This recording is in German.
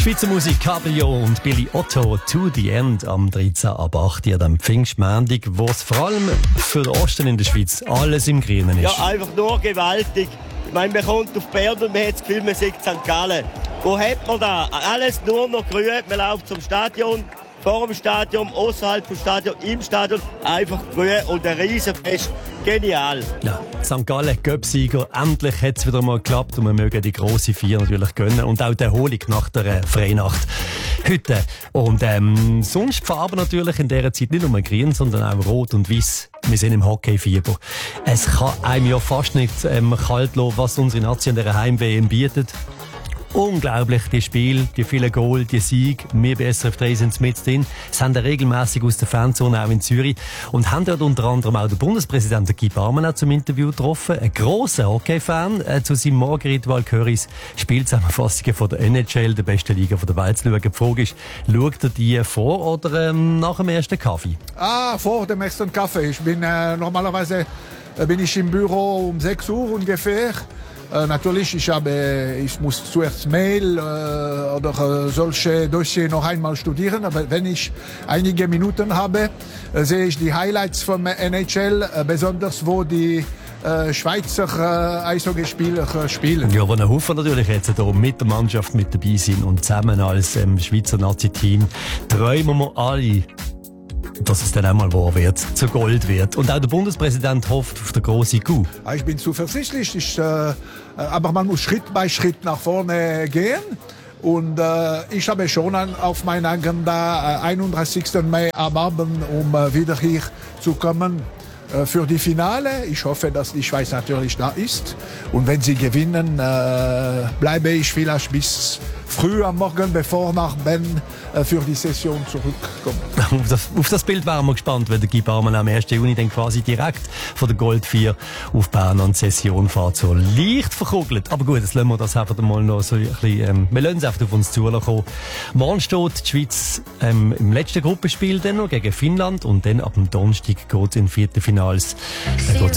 Schweizer Musik, Cabrio und Billy Otto, To the End am 13. ab 8. am Pfingstmontag, wo es vor allem für den Osten in der Schweiz alles im Grünen ist. Ja, einfach nur gewaltig. Ich meine, man kommt auf Bern und man hat das Gefühl, man sieht St. Gallen. Wo hat man da? Alles nur noch grün. Man läuft zum Stadion, vor dem Stadion, außerhalb vom Stadion, im Stadion. Einfach grün und ein Riesenfest. Genial. Ja, St. Gallen, Göpsieger, endlich hat es wieder mal geklappt und wir mögen die grosse Vier natürlich gönnen und auch die Erholung nach der Freinacht heute. Und sonst die Farben natürlich in dieser Zeit nicht nur grün, sondern auch rot und weiß. Wir sind im Hockeyfieber. Es kann einem ja fast nicht kalt lassen, was unsere Nation in der Heim-WM bietet. Unglaublich, die Spiele, die vielen Goal, die Siege. Wir bei SRF 3 sind mit drin. Sie haben regelmässig aus der Fanzone auch in Zürich. Und haben dort unter anderem auch den Bundespräsidenten Guy Parmelin zum Interview getroffen. Ein grosser Hockey-Fan. Zu seinem Morgenritual gehöre ich Spielzusammenfassungen von der NHL, der besten Liga der Welt, zu schauen. Die Frage ist, schaut er die vor oder nach dem ersten Kaffee? Vor dem ersten Kaffee. Ich bin normalerweise bin ich im Büro um 6 Uhr ungefähr. Natürlich, ich muss zuerst Mail oder solche Dossier noch einmal studieren, aber wenn ich einige Minuten habe, sehe ich die Highlights vom NHL, besonders wo die Schweizer Eishockeyspieler spielen. Ja, wo ein Haufen natürlich jetzt hier mit der Mannschaft mit dabei sind und zusammen als Schweizer Nazi-Team träumen wir alle, dass es dann einmal wahr wird, zu Gold wird. Und auch der Bundespräsident hofft auf den grossen Coup. Ich bin zuversichtlich, aber man muss Schritt bei Schritt nach vorne gehen. Und ich habe schon auf meiner Agenda 31. Mai am Abend, um wieder hier zu kommen für die Finale. Ich hoffe, dass die Schweiz natürlich da ist. Und wenn sie gewinnen, bleibe ich vielleicht bis früh am Morgen, bevor nach Bern für die Session zurückkommt. Auf das Bild wären wir gespannt, wenn der Guy Parmelin am 1. Juni dann quasi direkt von der Gold 4 auf Bern an die Session fährt. So leicht verkugelt. Aber gut, jetzt lassen wir das einfach mal noch so ein bisschen, wir lassen es einfach auf uns zukommen. Morgen steht die Schweiz im letzten Gruppenspiel dann noch gegen Finnland und dann ab dem Donnerstag geht es in Viertelfinals